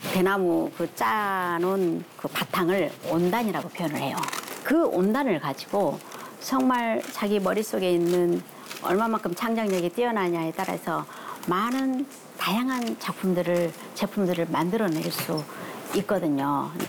대나무 그 짜놓은 그 바탕을 온단이라고 표현을 해요. 그 온단을 가지고 정말 자기 머릿속에 있는 얼마만큼 창작력이 뛰어나냐에 따라서 많은 다양한 제품들을 만들어낼 수 있거든요.